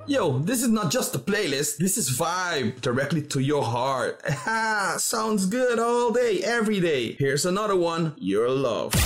Yo, this is not just a playlist, this is vibe directly to your heart. Sounds good all day, every day. Here's another one, Your Love.